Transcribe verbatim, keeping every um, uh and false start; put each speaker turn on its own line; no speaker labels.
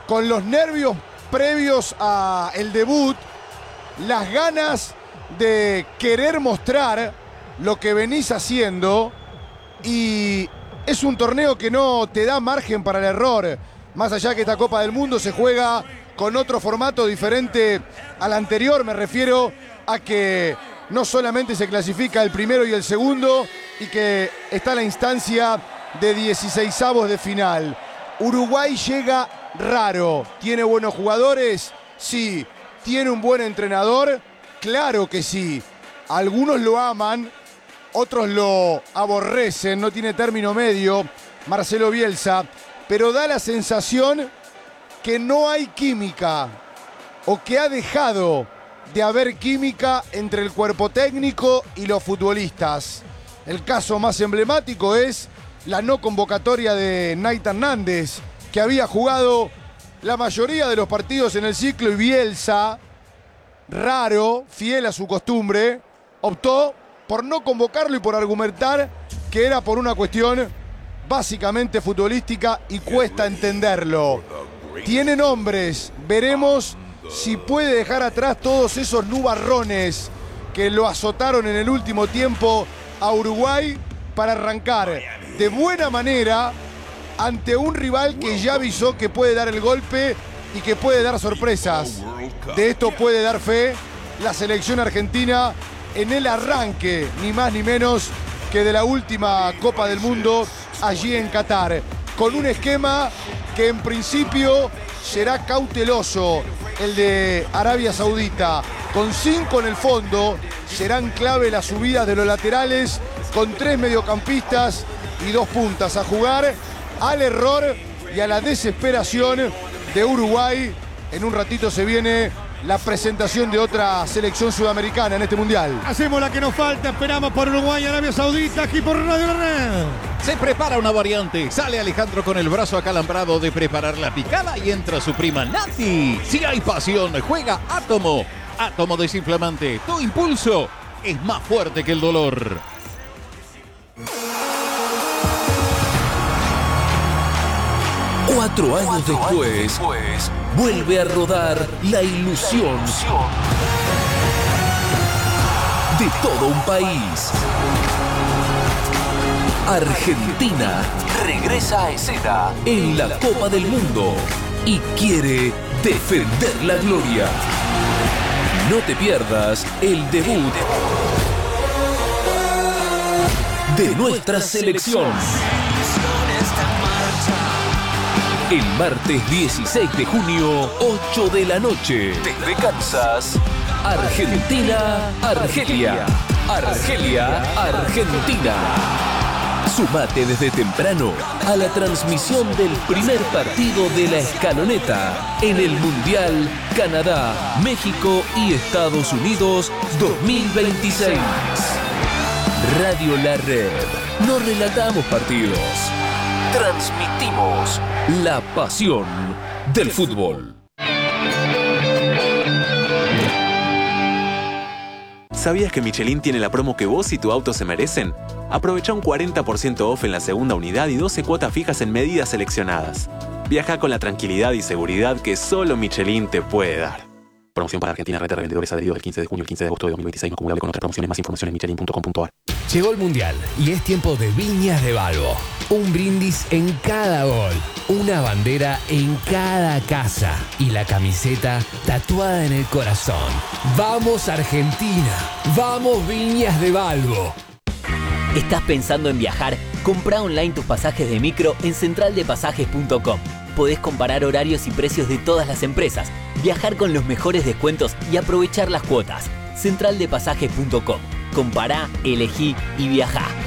con los nervios previos al debut, las ganas de querer mostrar lo que venís haciendo, y es un torneo que no te da margen para el error, más allá que esta Copa del Mundo se juega con otro formato diferente al anterior. Me refiero a que no solamente se clasifica el primero y el segundo, y que está la instancia de dieciseisavos de final. Uruguay llega raro. ¿Tiene buenos jugadores? Sí. ¿Tiene un buen entrenador? Claro que sí. Algunos lo aman, otros lo aborrecen, no tiene término medio Marcelo Bielsa, pero da la sensación que no hay química, o que ha dejado de haber química entre el cuerpo técnico y los futbolistas. El caso más emblemático es la no convocatoria de Nathan Hernández, que había jugado la mayoría de los partidos en el ciclo, y Bielsa, raro, fiel a su costumbre, optó por no convocarlo y por argumentar que era por una cuestión básicamente futbolística, y cuesta entenderlo. Tiene nombres, veremos si puede dejar atrás todos esos nubarrones que lo azotaron en el último tiempo a Uruguay, para arrancar de buena manera ante un rival que ya avisó que puede dar el golpe y que puede dar sorpresas. De esto puede dar fe la selección argentina en el arranque, ni más ni menos que de la última Copa del Mundo allí en Qatar, con un esquema que en principio será cauteloso, el de Arabia Saudita, con cinco en el fondo. Serán clave las subidas de los laterales, con tres mediocampistas y dos puntas, a jugar al error y a la desesperación de Uruguay. En un ratito se viene la presentación de otra selección sudamericana en este mundial.
Hacemos la que nos falta, esperamos por Uruguay, Arabia Saudita, aquí por Radio La Red.
Se prepara una variante, sale Alejandro con el brazo acalambrado de preparar la picada y entra su prima Nati. Si hay pasión, juega Átomo. Átomo desinflamante, tu impulso es más fuerte que el dolor.
Cuatro años después, vuelve a rodar la ilusión de todo un país. Argentina regresa a escena en la Copa del Mundo y quiere defender la gloria. No te pierdas el debut de nuestra selección. El martes dieciséis de junio, ocho de la noche, desde Kansas, Argentina, Argelia, Argelia, Argentina. Sumate desde temprano a la transmisión del primer partido de la escaloneta en el Mundial Canadá, México y Estados Unidos dos mil veintiséis. Radio La Red. No relatamos partidos. Transmitimos la pasión del fútbol.
¿Sabías que Michelin tiene la promo que vos y tu auto se merecen? Aprovecha un cuarenta por ciento off en la segunda unidad y doce cuotas fijas en medidas seleccionadas. Viaja con la tranquilidad y seguridad que solo Michelin te puede dar. Promoción para Argentina, red de revendedores adheridos del quince de junio al quince de agosto de dos mil veintiséis, no acumulable con otras promociones. Más información en michelin punto com punto a r.
Llegó el Mundial y es tiempo de Viñas de Balbo. Un brindis en cada gol, una bandera en cada casa y la camiseta tatuada en el corazón. ¡Vamos Argentina! ¡Vamos Viñas de Balbo!
¿Estás pensando en viajar? Comprá online tus pasajes de micro en central de pasajes punto com. Podés comparar horarios y precios de todas las empresas, viajar con los mejores descuentos y aprovechar las cuotas. central de pasajes punto com. Compará, elegí y viajá.